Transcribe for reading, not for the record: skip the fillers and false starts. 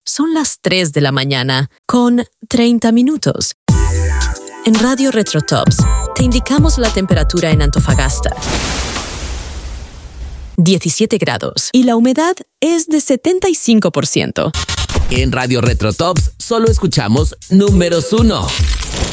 Son las 3 de la mañana, con 30 minutos. En Radio Retrotops, te indicamos la temperatura en Antofagasta. 17 grados y la humedad es de 75%. En Radio Retrotops solo escuchamos números 1.